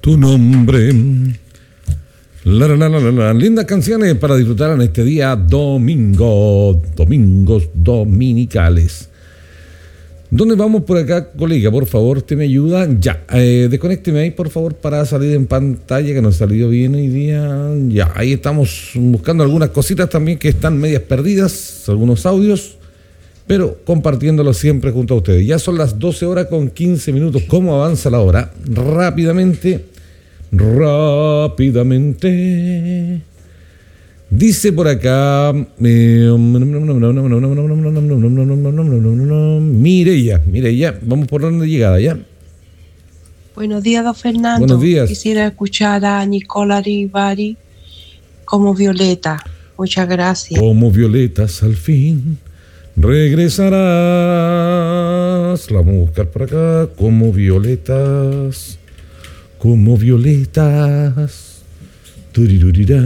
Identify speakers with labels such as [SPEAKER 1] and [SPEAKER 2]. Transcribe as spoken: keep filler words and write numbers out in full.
[SPEAKER 1] tu nombre. La, la, la, la, la. Lindas canciones para disfrutar en este día domingo, domingos dominicales. ¿Dónde vamos por acá, colega? Por favor, ¿te me ayuda? Ya, eh, desconécteme ahí, por favor, para salir en pantalla, que nos ha salido bien hoy día. Ya, ahí estamos buscando algunas cositas también que están medias perdidas, algunos audios, pero compartiéndolos siempre junto a ustedes. Ya son las doce horas con quince minutos. ¿Cómo avanza la hora? Rápidamente, rápidamente. Dice por acá Mireya, Mireya, vamos por orden de llegada, ¿ya?
[SPEAKER 2] Buenos días, don Fernando.
[SPEAKER 1] Buenos días.
[SPEAKER 2] Quisiera escuchar a Nicola Rivari como Violeta. Muchas gracias.
[SPEAKER 1] Como violetas al fin regresarás. La vamos a buscar por acá. Como violetas, como violetas. Turirurirá.